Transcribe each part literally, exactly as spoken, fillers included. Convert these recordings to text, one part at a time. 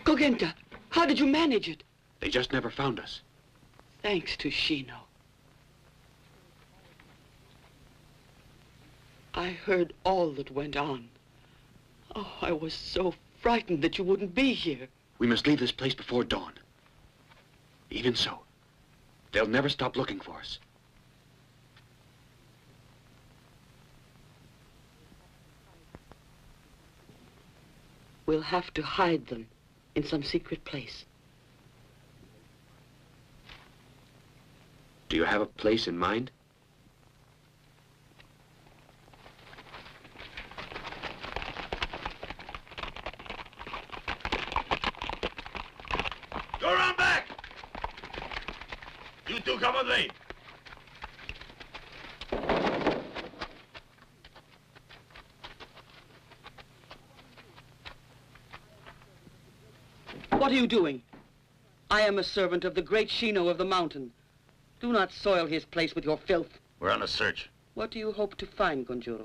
Gogenta, how did you manage it? They just never found us. Thanks to Shino. I heard all that went on. Oh, I was so frightened that you wouldn't be here. We must leave this place before dawn. Even so, they'll never stop looking for us. We'll have to hide them in some secret place. Do you have a place in mind? Go around back! You two come with me. What are you doing? I am a servant of the great Shino of the mountain. Do not soil his place with your filth. We're on a search. What do you hope to find, Gonjuro?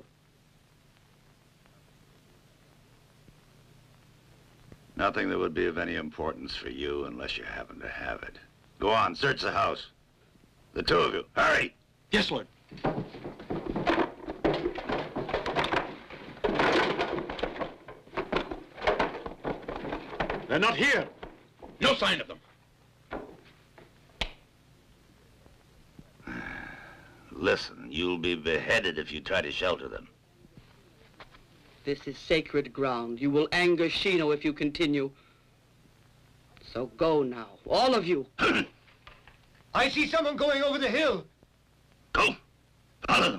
Nothing that would be of any importance for you unless you happen to have it. Go on, search the house. The two of you, hurry! Yes, Lord. They're not here. No sign of them. Listen, you'll be beheaded if you try to shelter them. This is sacred ground. You will anger Shino if you continue. So go now, all of you. I see someone going over the hill. Go. Follow them.